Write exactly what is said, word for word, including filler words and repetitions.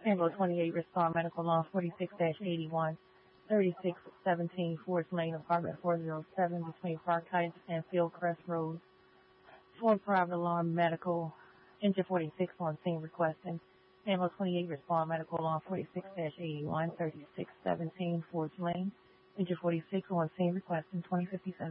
Ambulance twenty-eight, Respond Medical Law forty-six eighty-one, thirty-six seventeen Forest Lane, apartment four oh seven, between Park Heights and Fieldcrest Road. For private alarm medical, engine forty-six on scene requesting. Ambulance twenty-eight, Respond Medical Law forty-six eighty-one, thirty-six seventeen Forest Lane. Engine forty-six on scene requesting twenty fifty-seven.